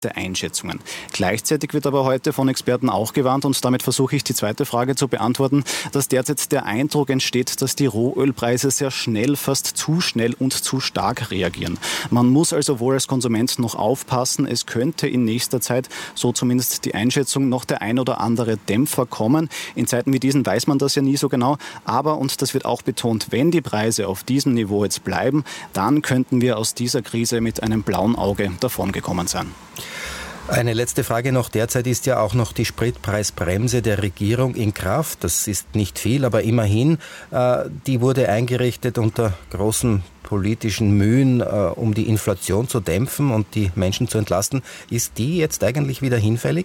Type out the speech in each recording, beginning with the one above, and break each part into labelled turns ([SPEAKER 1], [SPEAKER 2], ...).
[SPEAKER 1] Einschätzungen. Gleichzeitig wird aber heute von Experten auch gewarnt, und damit versuche ich die zweite Frage zu beantworten, dass derzeit der Eindruck entsteht, dass die Rohölpreise sehr schnell, fast zu schnell und zu stark reagieren. Man muss also wohl als Konsument noch aufpassen. Es könnte in nächster Zeit, so zumindest die Einschätzung, noch der ein oder andere Dämpfer kommen. In Zeiten wie diesen weiß man das ja nie so genau. Aber, und das wird auch betont, wenn die Preise auf diesem Niveau jetzt bleiben, dann könnten wir aus dieser Krise mit einem blauen Auge davongekommen sein.
[SPEAKER 2] Eine letzte Frage noch. Derzeit ist ja auch noch die Spritpreisbremse der Regierung in Kraft. Das ist nicht viel, aber immerhin. Die wurde eingerichtet unter großen politischen Mühen, um die Inflation zu dämpfen und die Menschen zu entlasten. Ist die jetzt eigentlich wieder hinfällig?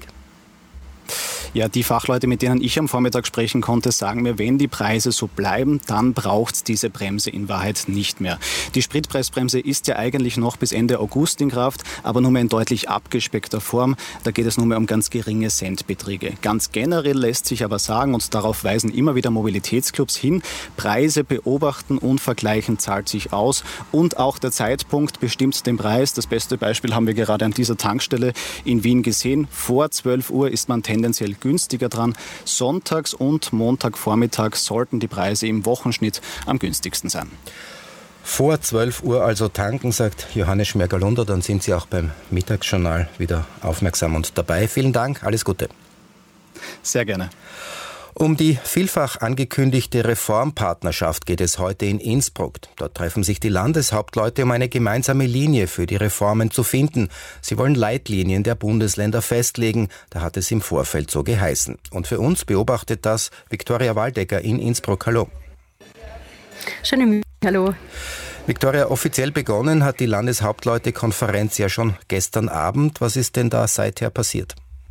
[SPEAKER 1] Ja, die Fachleute, mit denen ich am Vormittag sprechen konnte, sagen mir, wenn die Preise so bleiben, dann braucht es diese Bremse in Wahrheit nicht mehr. Die Spritpreisbremse ist ja eigentlich noch bis Ende August in Kraft, aber nur mehr in deutlich abgespeckter Form. Da geht es nur mehr um ganz geringe Centbeträge. Ganz generell lässt sich aber sagen, und darauf weisen immer wieder Mobilitätsclubs hin, Preise beobachten und vergleichen zahlt sich aus. Und auch der Zeitpunkt bestimmt den Preis. Das beste Beispiel haben wir gerade an dieser Tankstelle in Wien gesehen. Vor 12 Uhr ist man tendenziell günstiger dran. Sonntags und Montagvormittag sollten die Preise im Wochenschnitt am günstigsten sein.
[SPEAKER 2] Vor 12 Uhr also tanken, sagt Johannes Schmergalunder. Dann sind Sie auch beim Mittagsjournal wieder aufmerksam und dabei. Vielen Dank, alles Gute.
[SPEAKER 1] Sehr gerne.
[SPEAKER 2] Um die vielfach angekündigte Reformpartnerschaft geht es heute in Innsbruck. Dort treffen sich die Landeshauptleute, um eine gemeinsame Linie für die Reformen zu finden. Sie wollen Leitlinien der Bundesländer festlegen. Da hat es im Vorfeld so geheißen. Und für uns beobachtet das Viktoria Waldecker in Innsbruck. Hallo.
[SPEAKER 3] Schönen Hallo.
[SPEAKER 2] Viktoria, offiziell begonnen hat die Landeshauptleute-Konferenz ja schon gestern Abend. Was ist denn da seither passiert?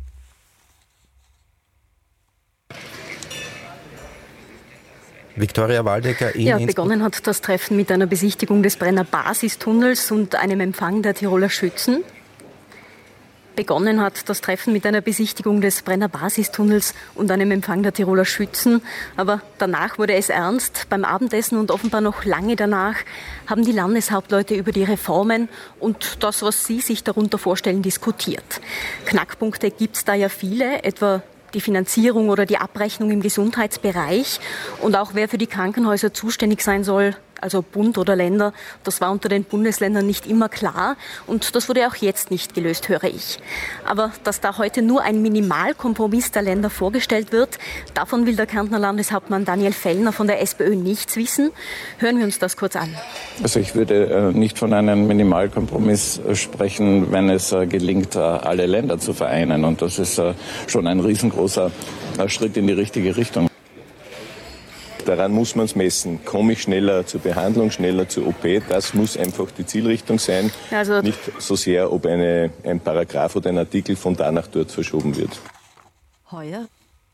[SPEAKER 2] Viktoria Waldecker in Innsbruck.
[SPEAKER 3] Begonnen hat das Treffen mit einer Besichtigung des Brenner Basistunnels und einem Empfang der Tiroler Schützen. Begonnen hat das Treffen mit einer Besichtigung des Brenner Basistunnels und einem Empfang der Tiroler Schützen. Aber danach wurde es ernst. Beim Abendessen und offenbar noch lange danach haben die Landeshauptleute über die Reformen und das, was sie sich darunter vorstellen, diskutiert. Knackpunkte gibt es da ja viele, etwa die Finanzierung oder die Abrechnung im Gesundheitsbereich und auch wer für die Krankenhäuser zuständig sein soll, also Bund oder Länder, das war unter den Bundesländern nicht immer klar und das wurde auch jetzt nicht gelöst, höre ich. Aber dass da heute nur ein Minimalkompromiss der Länder vorgestellt wird, davon will der Kärntner Landeshauptmann Daniel Fellner von der SPÖ nichts wissen. Hören wir uns das kurz an.
[SPEAKER 4] Also ich würde nicht von einem Minimalkompromiss sprechen, wenn es gelingt, alle Länder zu vereinen. Und das ist schon ein riesengroßer Schritt in die richtige Richtung. Daran muss man es messen. Komme ich schneller zur Behandlung, schneller zur OP? Das muss einfach die Zielrichtung sein. Also nicht so sehr, ob ein Paragraph oder ein Artikel von da nach dort verschoben wird.
[SPEAKER 3] Heuer?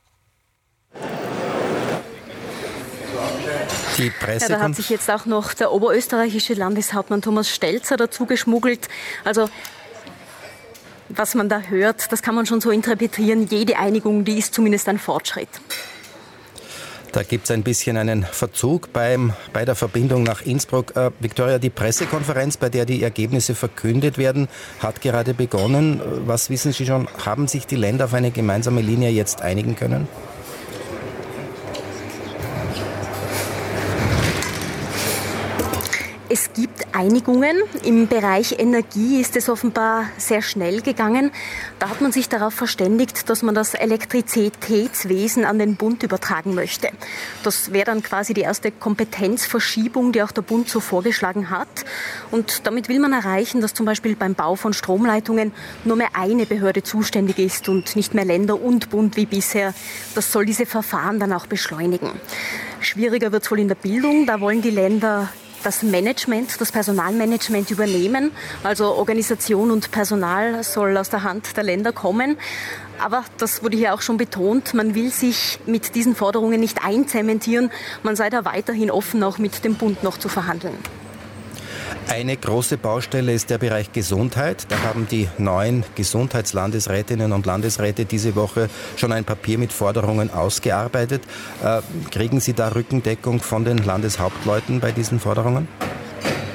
[SPEAKER 2] Da
[SPEAKER 3] hat sich jetzt auch noch der oberösterreichische Landeshauptmann Thomas Stelzer dazu geschmuggelt. Also was man da hört, das kann man schon so interpretieren. Jede Einigung, die ist zumindest ein Fortschritt.
[SPEAKER 2] Da gibt es ein bisschen einen Verzug bei der Verbindung nach Innsbruck. Viktoria, die Pressekonferenz, bei der die Ergebnisse verkündet werden, hat gerade begonnen. Was wissen Sie schon? Haben sich die Länder auf eine gemeinsame Linie jetzt einigen können?
[SPEAKER 3] Es gibt Einigungen. Im Bereich Energie ist es offenbar sehr schnell gegangen. Da hat man sich darauf verständigt, dass man das Elektrizitätswesen an den Bund übertragen möchte. Das wäre dann quasi die erste Kompetenzverschiebung, die auch der Bund so vorgeschlagen hat. Und damit will man erreichen, dass zum Beispiel beim Bau von Stromleitungen nur mehr eine Behörde zuständig ist und nicht mehr Länder und Bund wie bisher. Das soll diese Verfahren dann auch beschleunigen. Schwieriger wird es wohl in der Bildung. Da wollen die Länder das Management, das Personalmanagement übernehmen. Also Organisation und Personal soll aus der Hand der Länder kommen. Aber das wurde hier auch schon betont, man will sich mit diesen Forderungen nicht einzementieren. Man sei da weiterhin offen, auch mit dem Bund noch zu verhandeln.
[SPEAKER 2] Eine große Baustelle ist der Bereich Gesundheit. Da haben die neuen Gesundheitslandesrätinnen und Landesräte diese Woche schon ein Papier mit Forderungen ausgearbeitet. Kriegen Sie da Rückendeckung von den Landeshauptleuten bei diesen Forderungen?